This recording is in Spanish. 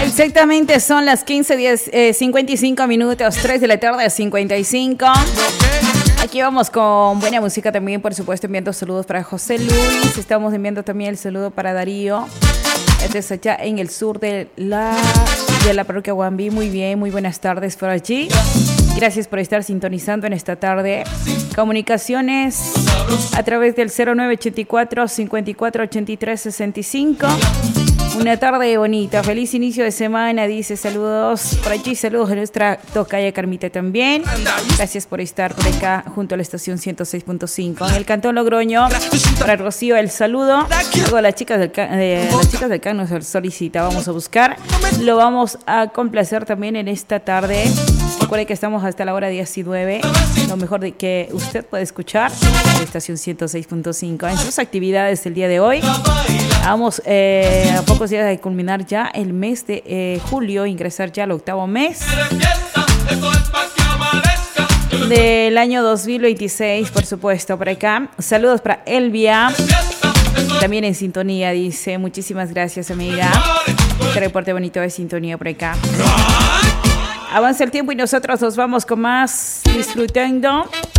Exactamente, son las 15:55 minutos, 3 de la tarde, 55. Aquí vamos con buena música también, por supuesto, enviando saludos para José Luis. Estamos enviando también el saludo para Darío. Este es allá en el sur de la parroquia Huambí. Muy bien, muy buenas tardes por allí. Gracias por estar sintonizando en esta tarde. Comunicaciones a través del 0984 54 83 65. Una tarde bonita, feliz inicio de semana, dice saludos por allí, saludos a nuestra tocaya Carmita también. Gracias por estar por acá junto a la estación 106.5. En el Cantón Logroño, para Rocío el saludo. Luego las chicas del CAN nos solicita, vamos a buscar. Lo vamos a complacer también en esta tarde. Recuerde que estamos hasta la hora 19. Lo mejor de que usted puede escuchar en la estación 106.5 en sus actividades el día de hoy. Vamos a pocos días de culminar ya el mes de julio, ingresar ya al 8º mes del año 2026, por supuesto, por acá. Saludos para Elvia, también en sintonía, dice. Muchísimas gracias, amiga. Este reporte bonito de sintonía por acá. Avanza el tiempo y nosotros nos vamos con más disfrutando